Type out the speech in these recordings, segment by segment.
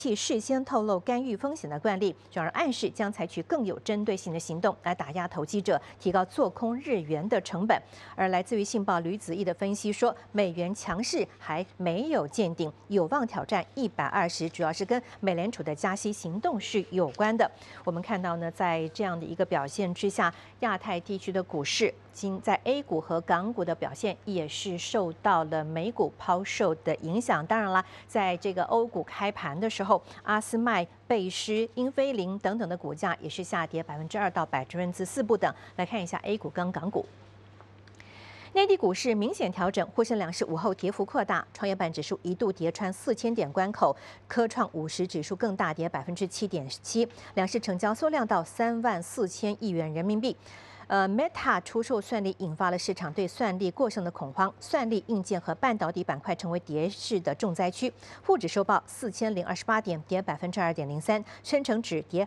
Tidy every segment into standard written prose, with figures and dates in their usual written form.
事先透露干预风险的惯例，转而暗示将采取更有针对性的行动来打压投机者，提高做空日元的成本。而来自于信报吕子毅的分析说，美元强势还没有见顶，有望挑战120，主要是跟美联储的加息行动是有关的。我们看到呢，在这样的一个表现之下，亚太地区的股市在 A 股和港股的表现也是受到了美股抛售的影响。当然啦，在这个欧股开盘的时候，阿斯麦、贝诗、英飞凌等等的股价也是下跌2%到4%不等。来看一下 A 股跟港股。内地股市明显调整，沪深两市午后跌幅扩大，创业板指数一度跌穿4000点关口，科创50指数更大跌7.7%，两市成交缩量到34000亿元人民币。Meta 出售算力引发了市场对算力过剩的恐慌，算力、硬件和半导体板块成为跌势的重灾区。沪指收报4028点，跌2.03%，深成指跌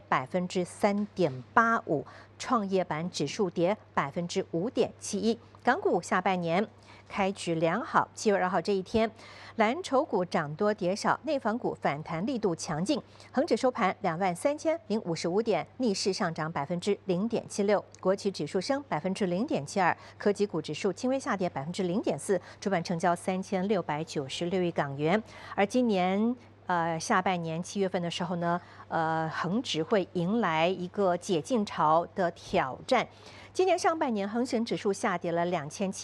3.85%，创业板指数跌5.71%。港股下半年开局良好，7月2号这一天，蓝筹股涨多跌少，内房股反弹力度强劲，恒指收盘23055点，逆势上涨0.76%，国企指数升0.72%，科技股指数轻微下跌0.4%，主板成交3696亿港元。而今年下半年7月份的时候呢，恒指会迎来一个解禁潮的挑战。今年上半年，恒生指数下跌了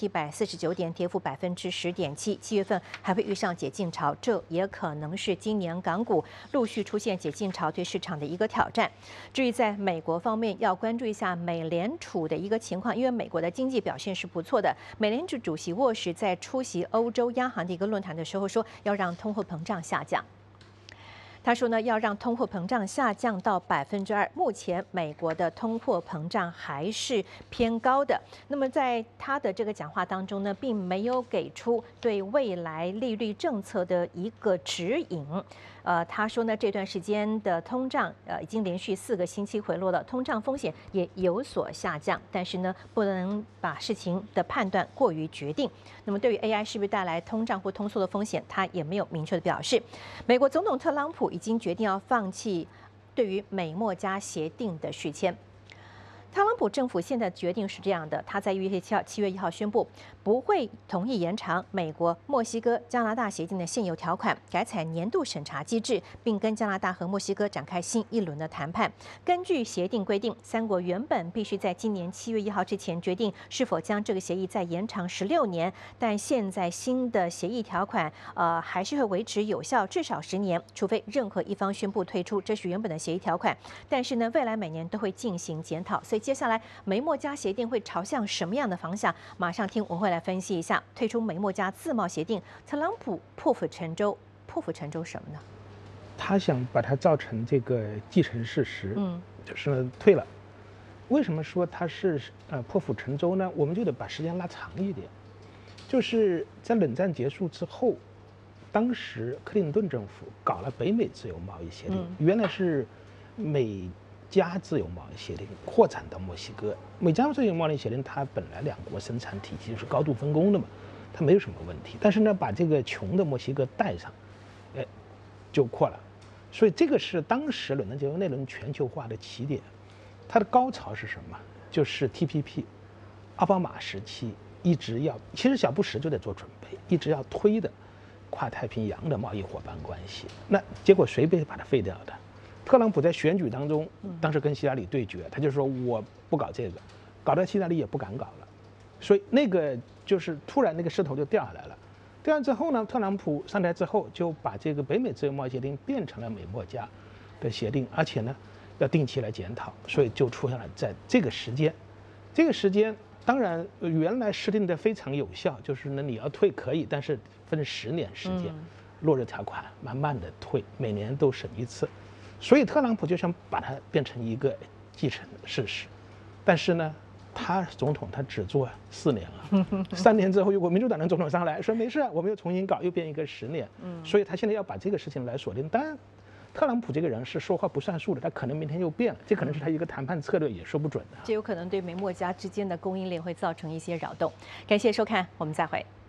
2749点，跌幅10.7%。7月份还会遇上解禁潮，这也可能是今年港股陆续出现解禁潮对市场的一个挑战。至于在美国方面，要关注一下美联储的一个情况，因为美国的经济表现是不错的。美联储主席沃什在出席欧洲央行的一个论坛的时候说，要让通货膨胀下降。他说呢，要让通货膨胀下降到2%。目前美国的通货膨胀还是偏高的。那么在他的这个讲话当中呢，并没有给出对未来利率政策的一个指引。他说呢，这段时间的通胀已经连续4个星期回落了，通胀风险也有所下降，但是呢，不能把事情的判断过于决定。那么对于 AI 是不是带来通胀或通缩的风险，他也没有明确的表示。美国总统特朗普已经决定要放弃对于美墨加协定的续签。特朗普政府现在的决定是这样的，他在7月1号宣布，不会同意延长美国、墨西哥、加拿大协定的现有条款，改采年度审查机制，并跟加拿大和墨西哥展开新一轮的谈判。根据协定规定，3国原本必须在今年7月1号之前决定是否将这个协议再延长16年，但现在新的协议条款还是会维持有效至少10年，除非任何一方宣布退出，这是原本的协议条款。但是呢，未来每年都会进行检讨，所以接下来美墨加协定会朝向什么样的方向？马上听我会来分析一下。退出美墨加自贸协定，特朗普破釜沉舟，破釜沉舟什么呢？ 他想把它造成这个既成事实，就是退了。为什么说他是破釜沉舟呢？我们就得把时间拉长一点，就是在冷战结束之后，当时克林顿政府搞了北美自由贸易协定，原来是美加自由贸易协定扩展到墨西哥。美加自由贸易协定它本来2国生产体系是高度分工的嘛，它没有什么问题。但是呢，把这个穷的墨西哥带上，就扩了。所以这个是当时冷战结束那轮全球化的起点。它的高潮是什么？就是 TPP， 奥巴马时期一直要，其实小布什就得做准备，一直要推的跨太平洋的贸易伙伴关系。那结果谁被把它废掉的？特朗普在选举当中，当时跟希拉里对决，他就说我不搞这个，搞到希拉里也不敢搞了，所以那个就是突然那个势头就掉下来了。掉下之后呢，特朗普上台之后就把这个北美自由贸易协定变成了美墨加的协定，而且呢要定期来检讨，所以就出现了在这个时间，当然原来设定的非常有效，就是呢你要退可以，但是分10年时间，落日条款慢慢的退，每年都审一次。所以特朗普就想把它变成一个既成的事实，但是呢，他总统他只做4年了，3年之后如果民主党的总统上来说没事，我们又重新搞，又变一个10年，所以他现在要把这个事情来锁定。当然，特朗普这个人是说话不算数的，他可能明天又变了，这可能是他一个谈判策略，也说不准的。 这有可能对美墨加之间的供应链会造成一些扰动。感谢收看，我们再会。